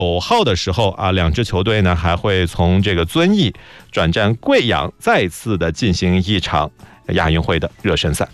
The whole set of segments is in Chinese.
9号的时候啊，两支球队呢还会从这个遵义转战贵阳，再次的进行一场亚运会的热身赛。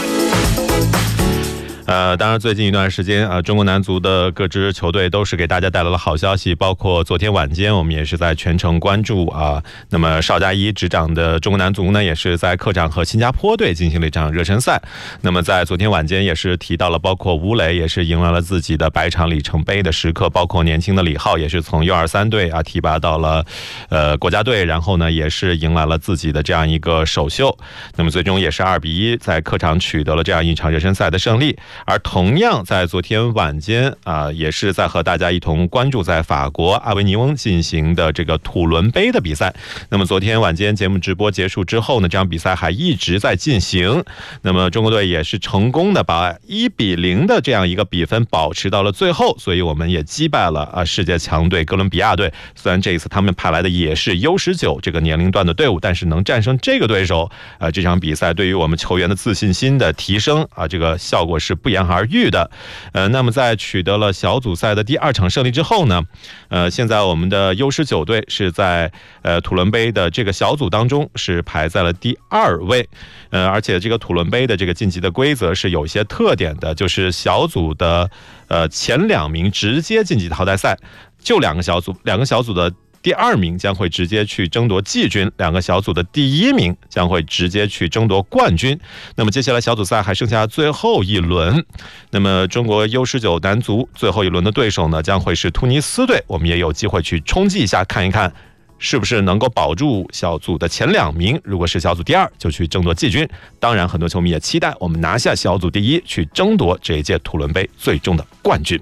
当然最近一段时间啊，中国男足的各支球队都是给大家带来了好消息，包括昨天晚间我们也是在全程关注啊。那么邵佳一执掌的中国男足呢，也是在客场和新加坡队进行了一场热身赛。那么在昨天晚间也是提到了，包括吴磊也是迎来了自己的100场里程碑的时刻，包括年轻的李浩也是从U23队啊提拔到了国家队，然后呢也是迎来了自己的这样一个首秀。那么最终也是2-1在客场取得了这样一场热身赛的胜利。而同样在昨天晚间啊，也是在和大家一同关注在法国阿维尼翁进行的这个土伦杯的比赛。那么昨天晚间节目直播结束之后呢，这场比赛还一直在进行。那么中国队也是成功的把1-0的这样一个比分保持到了最后，所以我们也击败了世界强队哥伦比亚队。虽然这一次他们派来的也是 U19 这个年龄段的队伍，但是能战胜这个对手这场比赛对于我们球员的自信心的提升这个效果是不言而喻的。那么在取得了小组赛的第2场胜利之后呢，现在我们的U19队是在土伦杯的这个小组当中是排在了第2位。而且这个土伦杯的这个晋级的规则是有一些特点的，就是小组的前2名直接晋级淘汰赛，就2个小组的第2名将会直接去争夺季军，2个小组的第1名将会直接去争夺冠军。那么接下来小组赛还剩下最后一轮，那么中国 U19 男足最后一轮的对手呢，将会是突尼斯队，我们也有机会去冲击一下，看一看是不是能够保住小组的前2名，如果是小组第2就去争夺季军。当然很多球迷也期待我们拿下小组第1，去争夺这一届土伦杯最终的冠军。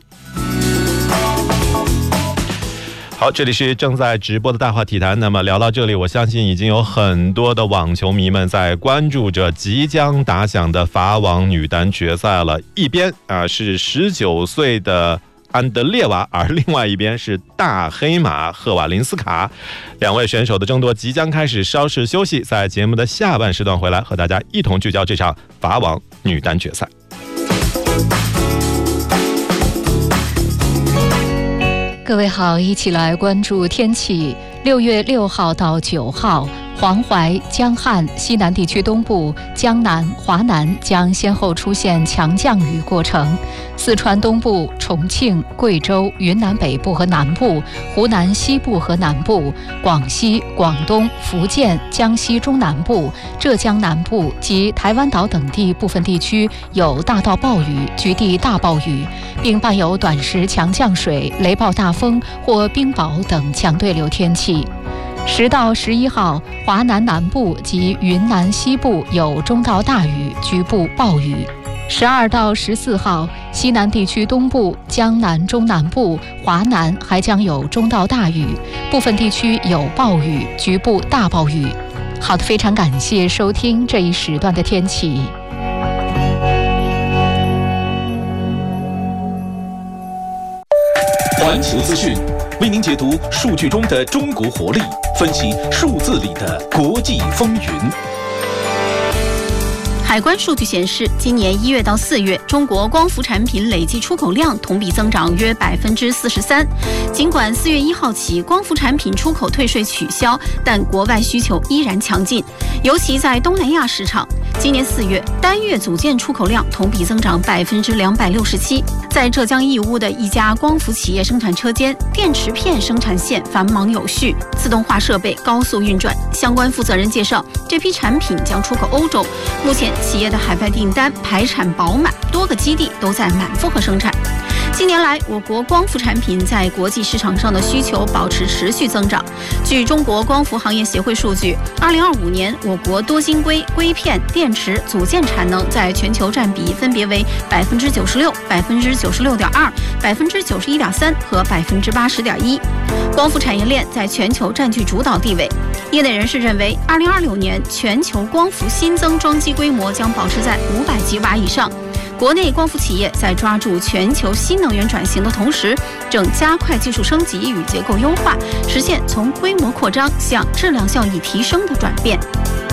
好，这里是正在直播的大话体坛。那么聊到这里，我相信已经有很多的网球迷们在关注着即将打响的法网女单决赛了。一边是19岁的安德烈娃，而另外一边是大黑马赫瓦林斯卡。2位选手的争夺即将开始，稍事休息，在节目的下半时段回来和大家一同聚焦这场法网女单决赛。 各位好，一起来关注天气。6月6号到9号，黄淮、江汉、西南地区东部、江南、华南将先后出现强降雨过程。四川东部、重庆、贵州、云南北部和南部、湖南西部和南部、广西、广东、福建、江西中南部、浙江南部及台湾岛等地部分地区有大到暴雨、局地大暴雨，并伴有短时强降水、雷暴大风或冰雹等强对流天气。10到11号，华南南部及云南西部有中到大雨，局部暴雨。12到14号，西南地区东部、江南中南部、华南还将有中到大雨，部分地区有暴雨，局部大暴雨。好的，非常感谢收听这一时段的天气。 环球资讯为您解读数据中的中国活力，分析数字里的国际风云。 海关数据显示，今年1月到4月，中国光伏产品累计出口量同比增长约43%。尽管4月1号起光伏产品出口退税取消，但国外需求依然强劲，尤其在东南亚市场。今年4月，单月组件出口量同比增长267%。在浙江义乌的一家光伏企业生产车间，电池片生产线繁忙有序，自动化设备高速运转。相关负责人介绍，这批产品将出口欧洲。目前企业的海外订单排产饱满，多个基地都在满负荷生产。近年来，我国光伏产品在国际市场上的需求保持持续增长。据中国光伏行业协会数据，2025年我国多晶硅、硅片、电池、组件产能在全球占比分别为96%、96.2%、91.3%和80.1%。光伏产业链在全球占据主导地位。业内人士认为，2026年全球光伏新增装机规模将保持在500吉瓦以上。国内光伏企业在抓住全球新能源转型的同时，正加快技术升级与结构优化，实现从规模扩张向质量效益提升的转变。